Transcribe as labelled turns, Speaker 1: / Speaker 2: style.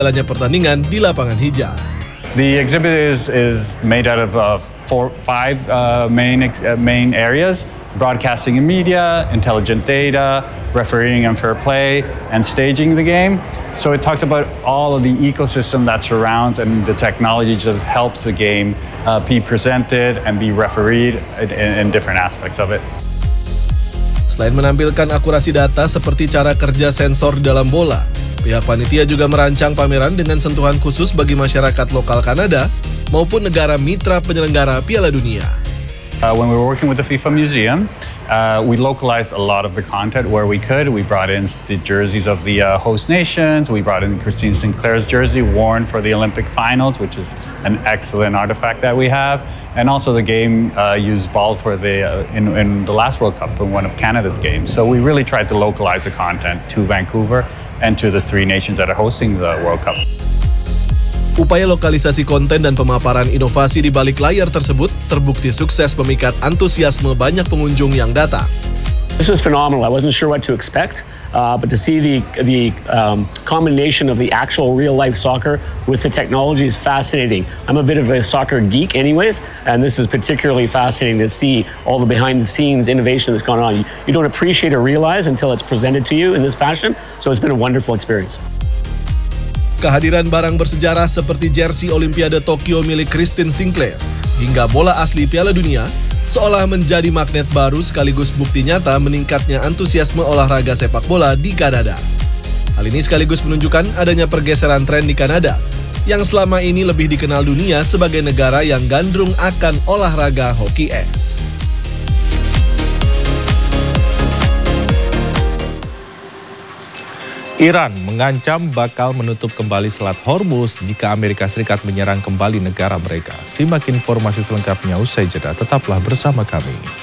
Speaker 1: jalannya pertandingan di lapangan hijau.
Speaker 2: The exhibit is made out of five main areas: broadcasting and media, intelligent data, refereeing and fair play, and staging the game. So it talks about all of the ecosystem that surrounds and the technology that helps the game be presented and be refereed in different aspects of it.
Speaker 1: Selain menampilkan akurasi data seperti cara kerja sensor di dalam bola, pihak panitia juga merancang pameran dengan sentuhan khusus bagi masyarakat lokal Kanada maupun negara mitra penyelenggara Piala Dunia.
Speaker 2: When we were working with the FIFA Museum, we localized a lot of the content where we could. We brought in the jerseys of the host nations. We brought in Christine Sinclair's jersey worn for the Olympic finals, which is an excellent artifact that we have. And also the game used ball for in the last World Cup in one of Canada's games. So we really tried to localize the content to Vancouver and to the three nations that are hosting the World Cup.
Speaker 1: Upaya lokalisasi konten dan pemaparan inovasi di balik layar tersebut terbukti sukses memikat antusiasme banyak pengunjung yang datang.
Speaker 3: This was phenomenal. I wasn't sure what to expect, but to see the combination of the actual real-life soccer with the technology is fascinating. I'm a bit of a soccer geek anyways, and this is particularly fascinating to see all the behind-the-scenes innovation that's gone on. You don't appreciate or realize until it's presented to you in this fashion, so it's been a wonderful experience.
Speaker 1: Kehadiran barang bersejarah seperti jersey Olimpiade Tokyo milik Christine Sinclair hingga bola asli Piala Dunia seolah menjadi magnet baru sekaligus bukti nyata meningkatnya antusiasme olahraga sepak bola di Kanada. Hal ini sekaligus menunjukkan adanya pergeseran tren di Kanada yang selama ini lebih dikenal dunia sebagai negara yang gandrung akan olahraga hoki es.
Speaker 4: Iran mengancam bakal menutup kembali Selat Hormuz jika Amerika Serikat menyerang kembali negara mereka. Simak informasi selengkapnya usai jeda, tetaplah bersama kami.